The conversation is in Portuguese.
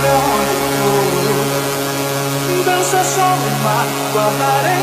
pra onde for. Dança sol e mar, guardarei